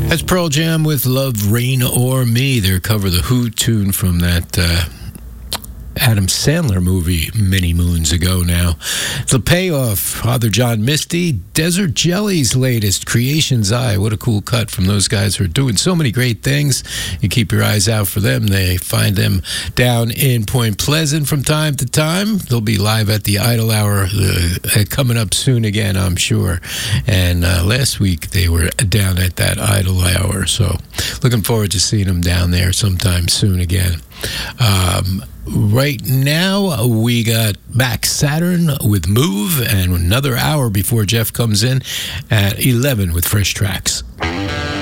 That's Pearl Jam with Love, Rain, or Me. Their cover, the Who tune from that Adam Sandler movie many moons ago now. The Payoff, Father John Misty, Desert Jelly's latest, Creation's Eye. What a cool cut from those guys who are doing so many great things. You keep your eyes out for them. They find them down in Point Pleasant from time to time. They'll be live at the Idle Hour coming up soon again, I'm sure. And last week they were down at that Idle Hour, so looking forward to seeing them down there sometime soon again. Right now, we got back Saturn with Move, and another hour before Jeff comes in at 11 with Fresh Tracks.